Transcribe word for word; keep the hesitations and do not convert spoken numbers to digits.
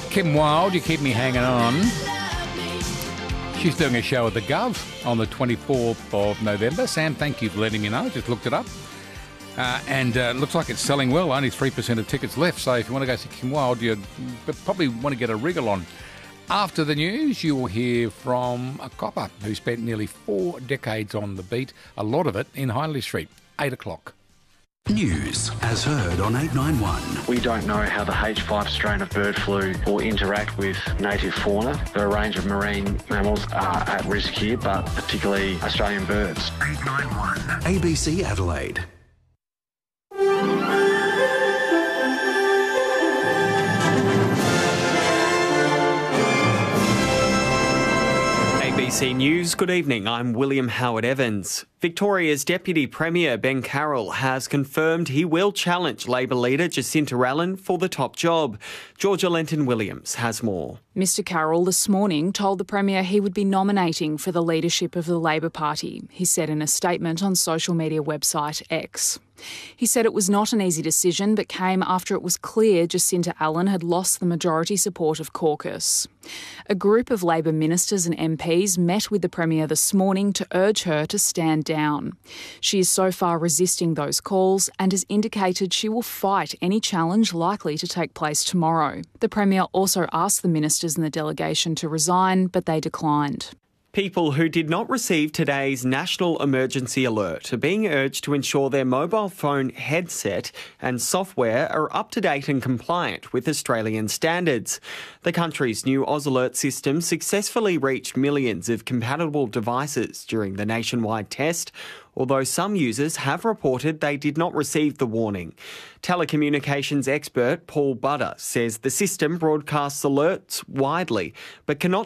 Kim Wilde, you keep me hanging on. She's doing a show at the Gov on the twenty-fourth of November. Sam, thank you for letting me know. I just looked it up. Uh, and uh, looks like it's selling well. Only three percent of tickets left. So if you want to go see Kim Wilde, you probably want to get a wriggle on. After the news, you will hear from a copper who spent nearly four decades on the beat, a lot of it in Hindley Street. Eight o'clock. News as heard on eight nine one. We don't know how the H five strain of bird flu will interact with native fauna. The range of marine mammals are at risk here, but particularly Australian birds. eight nine one. A B C Adelaide. A B C News, good evening. I'm William Howard Evans. Victoria's Deputy Premier Ben Carroll has confirmed he will challenge Labor leader Jacinta Allen for the top job. Georgia Lenton-Williams has more. Mr Carroll this morning told the Premier he would be nominating for the leadership of the Labor Party, he said in a statement on social media website X. He said it was not an easy decision, but came after it was clear Jacinta Allen had lost the majority support of caucus. A group of Labor ministers and M Ps met with the Premier this morning to urge her to stand down. She is so far resisting those calls and has indicated she will fight any challenge likely to take place tomorrow. The Premier also asked the ministers and the delegation to resign, but they declined. People who did not receive today's national emergency alert are being urged to ensure their mobile phone headset and software are up to date and compliant with Australian standards. The country's new Oz Alert system successfully reached millions of compatible devices during the nationwide test, although some users have reported they did not receive the warning. Telecommunications expert Paul Butter says the system broadcasts alerts widely but cannot